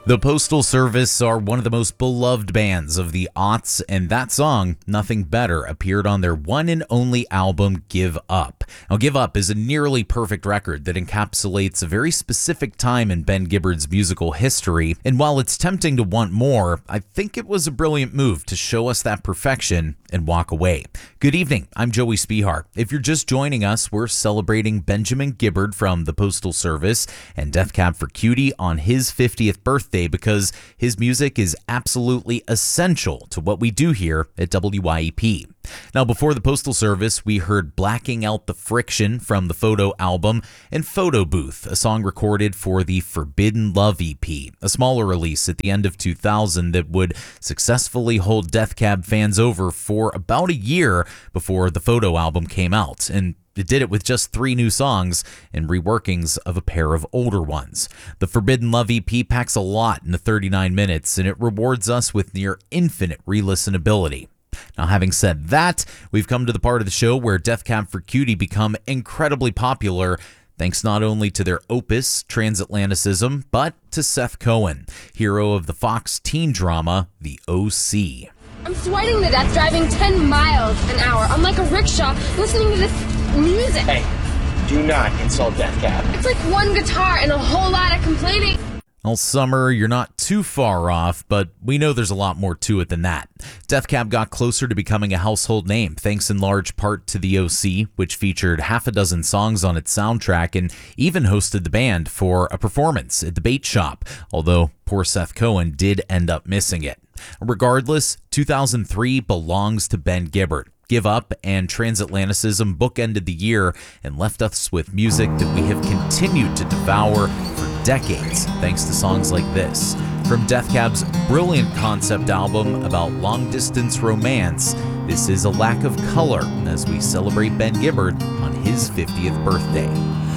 The Postal Service are one of the most beloved bands of the aughts, and that song, Nothing Better, appeared on their one and only album, Give Up. Now, Give Up is a nearly perfect record that encapsulates a very specific time in Ben Gibbard's musical history, and while it's tempting to want more, I think it was a brilliant move to show us that perfection and walk away. Good evening, I'm Joey Spihar. If you're just joining us, we're celebrating Benjamin Gibbard from the Postal Service and Death Cab for Cutie on his 50th birthday because his music is absolutely essential to what we do here at WYEP. Now, before the Postal Service, we heard Blacking Out the Friction from the Photo album and Photo Booth, a song recorded for the Forbidden Love EP, a smaller release at the end of 2000 that would successfully hold Death Cab fans over for about a year before the Photo album came out, and it did it with just 3 new songs and reworkings of a pair of older ones. The Forbidden Love EP packs a lot in the 39 minutes, and it rewards us with near infinite re-listenability. Now, having said that, we've come to the part of the show where Death Cab for Cutie become incredibly popular, thanks not only to their opus, Transatlanticism, but to Seth Cohen, hero of the Fox teen drama, The O.C. I'm sweating to death driving 10 miles an hour on like a rickshaw listening to this music. Hey, do not insult Death Cab. It's like one guitar and a whole lot of complaining. Well, Summer, you're not too far off, but we know there's a lot more to it than that. Death Cab got closer to becoming a household name, thanks in large part to The O.C., which featured half a dozen songs on its soundtrack and even hosted the band for a performance at the Bait Shop, although poor Seth Cohen did end up missing it. Regardless, 2003 belongs to Ben Gibbard. Give Up and Transatlanticism bookended the year and left us with music that we have continued to devour for decades, thanks to songs like this. From Death Cab's brilliant concept album about long-distance romance, this is A Lack of Color as we celebrate Ben Gibbard on his 50th birthday.